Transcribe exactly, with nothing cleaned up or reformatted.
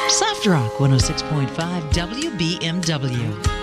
Soft Rock one oh six point five W B M W.